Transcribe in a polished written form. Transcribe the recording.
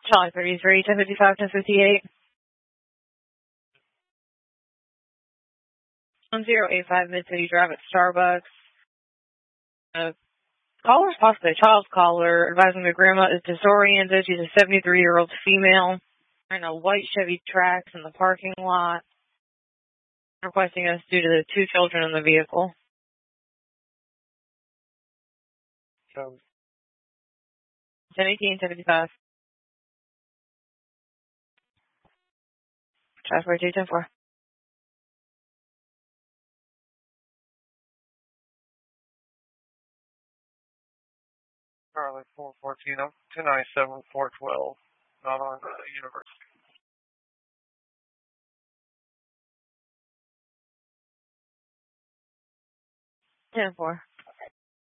Charlie 33, 1055, 1058. 1085 Mid-City Drive at Starbucks. Caller's possibly a child's caller, advising the grandma is disoriented. She's a 73-year-old female in a white Chevy Trax in the parking lot, requesting us due to the 2 children in the vehicle. 1018, 1055. Traffic 210-4. Charlie 414, 297, 412, not on University. 10-4.